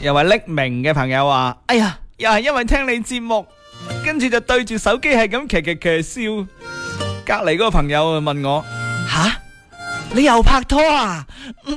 又話匿名嘅朋友話，哎呀，又係因為聽你節目，跟住就對住手機係咁騎笑。隔籬嗰個朋友問我，吓，你又拍拖啊？